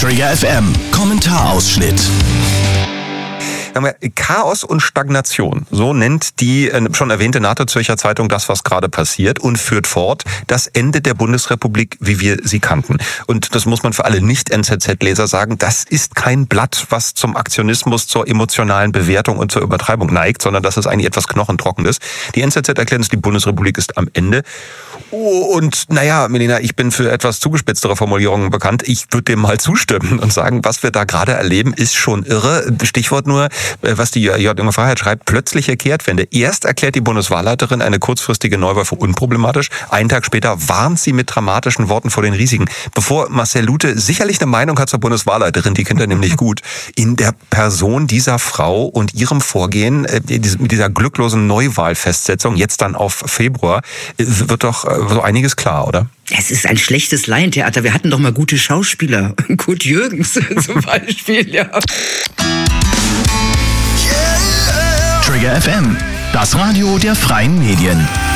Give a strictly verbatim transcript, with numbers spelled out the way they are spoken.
Trigger F M, Kommentarausschnitt. Chaos und Stagnation, so nennt die schon erwähnte Norddeutschzürcher Zeitung das, was gerade passiert, und führt fort: das Ende der Bundesrepublik, wie wir sie kannten. Und das muss man für alle Nicht-N Z Z-Leser sagen, das ist kein Blatt, was zum Aktionismus, zur emotionalen Bewertung und zur Übertreibung neigt, sondern das ist eigentlich etwas Knochentrockenes. Die N Z Z erklärt uns, die Bundesrepublik ist am Ende. Und naja, Melina, ich bin für etwas zugespitztere Formulierungen bekannt. Ich würde dem mal zustimmen und sagen, was wir da gerade erleben, ist schon irre. Stichwort nur, was die Junge Freiheit schreibt: plötzliche Kehrtwende. Erst erklärt die Bundeswahlleiterin eine kurzfristige Neuwahl für unproblematisch. Einen Tag später warnt sie mit dramatischen Worten vor den Risiken. Bevor Marcel Lute sicherlich eine Meinung hat zur Bundeswahlleiterin, die kennt er nämlich gut, in der Person dieser Frau und ihrem Vorgehen, mit dieser glücklosen Neuwahlfestsetzung, jetzt dann auf Februar, wird doch so einiges klar, oder? Es ist ein schlechtes Laientheater. Wir hatten doch mal gute Schauspieler. Kurt Jürgens zum Beispiel, ja. Trigger F M, das Radio der freien Medien.